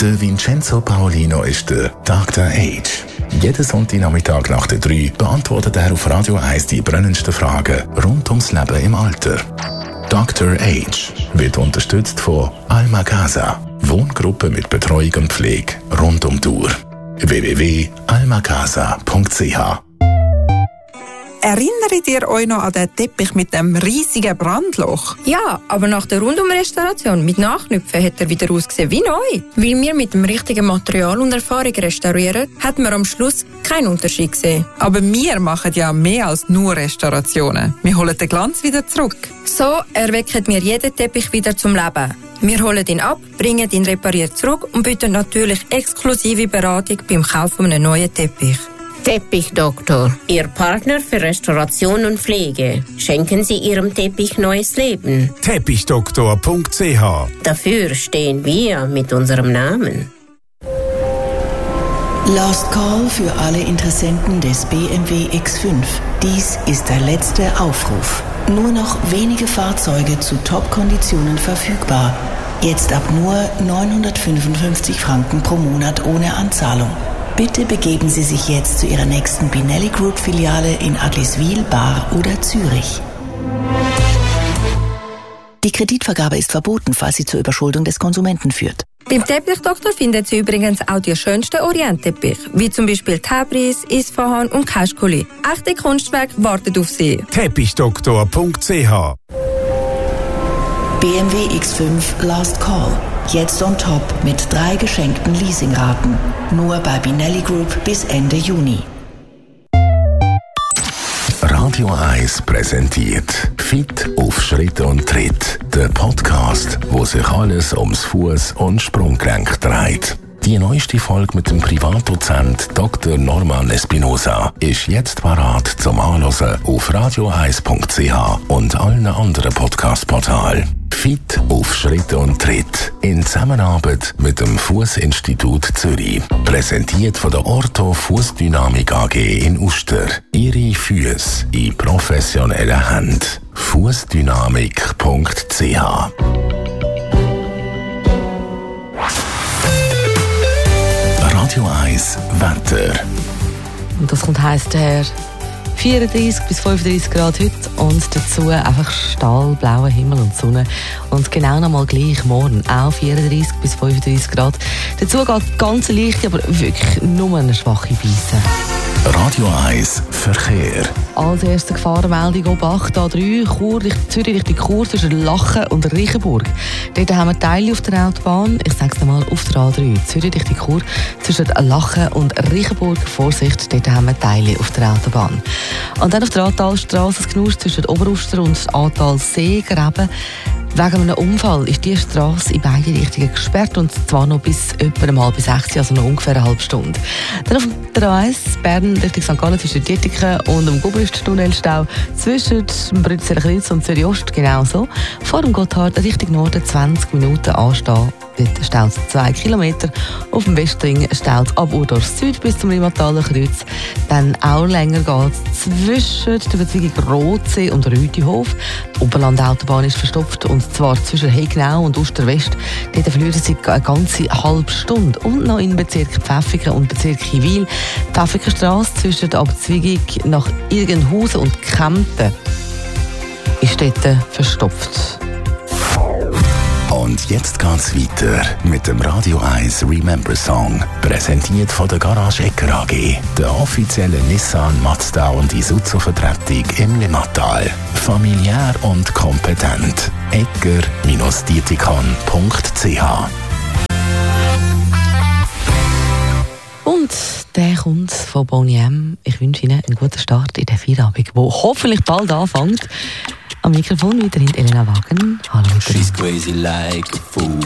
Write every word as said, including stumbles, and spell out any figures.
Der Vincenzo Paolino ist der Doktor Age. Jeden Sonntagnachmittag nach der drei beantwortet er auf Radio eins die brennendsten Fragen rund ums Leben im Alter. Doktor Age wird unterstützt von Alma Casa, Wohngruppe mit Betreuung und Pflege rund um die Uhr. w w w punkt alma casa punkt c h Erinnert ihr euch noch an den Teppich mit dem riesigen Brandloch? Ja, aber nach der Rundumrestauration mit Nachknüpfen hat er wieder ausgesehen wie neu. Weil wir mit dem richtigen Material und Erfahrung restaurieren, hat man am Schluss keinen Unterschied gesehen. Aber wir machen ja mehr als nur Restaurationen. Wir holen den Glanz wieder zurück. So erwecken wir jeden Teppich wieder zum Leben. Wir holen ihn ab, bringen ihn repariert zurück und bieten natürlich exklusive Beratung beim Kauf von einem neuen Teppich. Teppichdoktor, Ihr Partner für Restauration und Pflege. Schenken Sie Ihrem Teppich neues Leben. Teppichdoktor punkt c h. Dafür stehen wir mit unserem Namen. Last Call für alle Interessenten des B M W X fünf. Dies ist der letzte Aufruf. Nur noch wenige Fahrzeuge zu Top-Konditionen verfügbar. Jetzt ab nur neunhundertfünfundfünfzig Franken pro Monat ohne Anzahlung. Bitte begeben Sie sich jetzt zu Ihrer nächsten Binelli Group Filiale in Agliswil, Bar oder Zürich. Die Kreditvergabe ist verboten, falls sie zur Überschuldung des Konsumenten führt. Beim Teppichdoktor finden Sie übrigens auch die schönsten Orientteppich, wie zum Beispiel Tabriz, Isfahan und Kaschkoli. Echte Kunstwerke warten auf Sie. Teppichdoktor punkt c h. B M W X fünf Last Call. Jetzt on top mit drei geschenkten Leasingraten. Nur bei Binelli Group bis Ende Juni. Radio eins präsentiert Fit auf Schritt und Tritt. Der Podcast, wo sich alles ums Fuß- und Sprunggelenk dreht. Die neueste Folge mit dem Privatdozent Doktor Norman Espinosa ist jetzt parat zum Anhören auf radio eins punkt c h und allen anderen Podcast-Portalen. Fit auf Schritt und Tritt in Zusammenarbeit mit dem Fußinstitut Zürich. Präsentiert von der Ortho Fußdynamik A G in Uster. Ihre Füße in professionellen Händen. fußdynamik punkt c h. Radio eins Wetter. Und das kommt heisst her vierunddreissig bis fünfunddreissig Grad heute und dazu einfach stahlblauer Himmel und Sonne. Und genau nochmal gleich morgen auch vierunddreissig bis fünfunddreissig Grad. Dazu geht ganz leicht, aber wirklich nur eine schwache Brise. Radio eins Verkehr. Als erste Gefahrenmeldung Obacht A drei, Chur, Zürich Richtung Chur zwischen Lachen und Reichenburg. Dort haben wir Teile auf der Autobahn. Ich sage es nochmal, auf der A drei, Zürich Richtung Chur zwischen Lachen und Reichenburg. Vorsicht, dort haben wir Teile auf der Autobahn. Und dann auf der Ahrtalstrasse das Knusch zwischen Oberuster und Ahrtal-Seegraben. Wegen einem Unfall ist die Strasse in beide Richtungen gesperrt und zwar noch bis etwa um halb sechs, also noch ungefähr eine halbe Stunde. Dann auf der A eins Bern Richtung Sankt Gallen zwischen Dietiken und dem Gubrist-Tunnelstau zwischen Brützeler-Kreuz und Zürich-Ost genauso. Vor dem Gotthard Richtung Norden zwanzig Minuten anstehen. Dort staut es zwei Kilometer. Auf dem Westring staut es ab Urdorf Süd bis zum Limataler Kreuz. Dann auch länger geht es zwischen der Bezweigung Rotsee und Rütihof. Die Oberland-Autobahn ist verstopft und zwar zwischen Hegnau und Usterwest. Dort verlieren sie eine ganze halbe Stunde. Und noch in Bezirk Pfäffiken und Bezirk Hiwil. Pfäffikenstrasse zwischen der Abzweigung nach Irgenhausen und Kempten ist dort verstopft. Und jetzt geht's weiter mit dem Radio eins Remember Song. Präsentiert von der Garage Ecker A G, der offiziellen Nissan, Mazda und Isuzu-Vertretung im Limmatal. Familiär und kompetent. ecker Dietikon punkt c h. Und der kommt von Boney M. Ich wünsche Ihnen einen guten Start in der Feierabend, der hoffentlich bald anfängt. Am Mikrofon weiterhin Elena Wagen. Hallo. She's crazy like a fool.